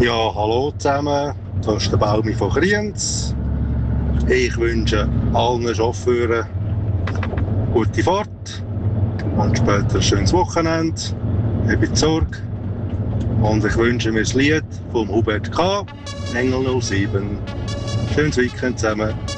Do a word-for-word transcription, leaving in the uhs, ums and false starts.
Ja, hallo zusammen, das ist der Baumi von Kriens. Ich wünsche allen Chauffeuren gute Fahrt und später ein schönes Wochenende. Habt Sorge. Und ich wünsche mir das Lied vom Hubert K. Engel null sieben. Schönes Weekend zusammen.